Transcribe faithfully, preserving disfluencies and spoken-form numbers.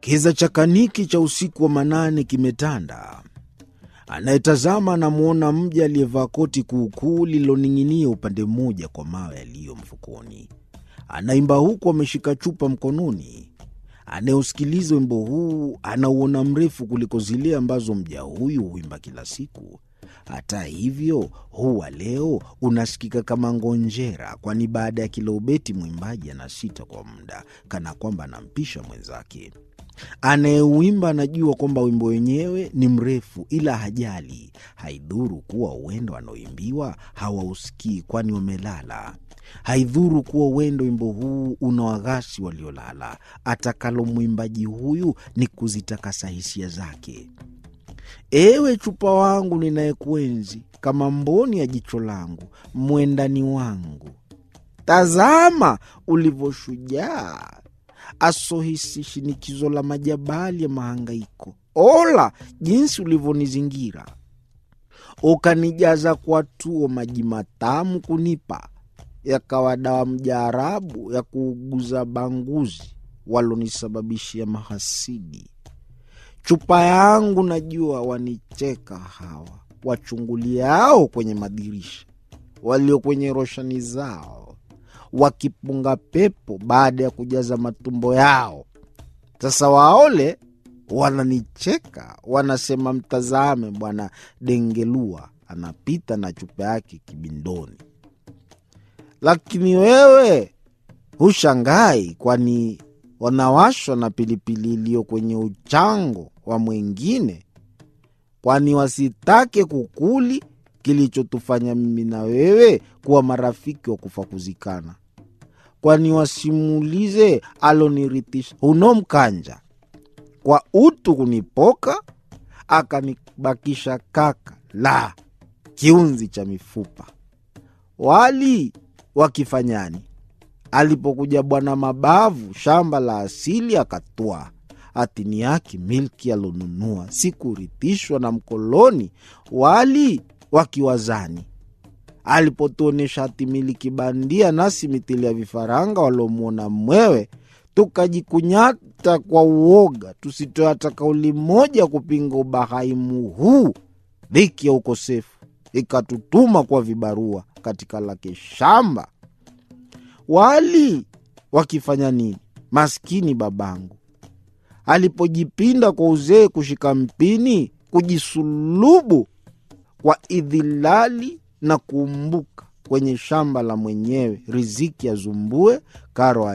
Kiza chakaniki cha usiku wa manane kimetanda. Anayetazama anamuona mja aliyevaa koti kuukuu lililoning'inia upande mmoja kwa mawe yaliyo mfukoni. Anaimba huku ameshika chupa mkononi. Anayeusikiliza wimbo huu anauona mrefu kuliko zile ambazo mja huyu huimba kila siku. Hata hivyo, huu wa leo unasikika kama ngonjera, kwani baada ya kila ubeti mwimbaji anasita kwa muda, kana kwamba anampisha mwenzake. Anayeuimba anajua kwamba wimbo wenyewe ni mrefu, ila hajali. Haidhuru kuwa uwendo wanaoimbiwa hawausikii kwani wamelala. Haidhuru kuwa uwendo wimbo huu unawaghasi waliolala. Atakalo mwimbaji huyu ni kuzitakasa hisia zake. Ewe chupa wangu ninayekuenzi, kama mboni ya jicho langu, mwendani wangu, tazama ulivyoshujaa, asohisi shinikizo la majabali ya mahangaiko. Ola jinsi ulivyonizingira, ukanijaza kwa tuo maji matamu kunipa, yakawa dawa mjaarabu ya kuuguza banguzi walonisababishia mahasidi. Chupa yangu najua wanicheka hawa wachunguliao kwenye madirisha, walio kwenye roshani zao, wakipunga pepo baada ya kujaza matumbo yao. Sasa waole wananicheka, wanasema mtazame bwana Dengelua anapita na chupa yake kibindoni. Lakini wewe hushangai, kwani wanawashwa na pilipili iliyo kwenye uchango wa mwingine, kwani wasitake kukuli kilichotufanya mimi na wewe kuwa marafiki wa kufa kuzikana. Kwani wasimulize alonirithisha uno mkanja kwa utu kunipoka, akanibakisha kaka la kiunzi cha mifupa. Wali wakifanyani, alipokuja bwana Mabavu shamba la asili akatoa hatini yake milki alonunua, sikurithishwa na mkoloni. Wali wakiwazani, alipotuonesha hati miliki bandia, nasi mitili ya vifaranga walomuona mwewe, tukajikunyata kwa uoga, tusitoe hata kauli moja kupinga ubahaimu huu. Dhiki ya ukosefu ikatutuma kwa vibarua katika lake shamba. Wali wakifanya nini? Maskini babangu alipojipinda kwa uzee kushika mpini, kujisulubu kwa idhilali na kumbuka kwenye shamba la mwenyewe, riziki ya zumbue karo